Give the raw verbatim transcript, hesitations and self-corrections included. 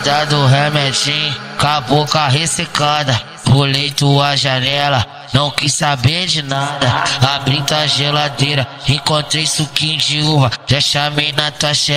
Cuida do remedinho, com a boca ressecada. Pulei tua janela, não quis saber de nada. Abri tua geladeira, encontrei suquinho de uva, já chamei na tua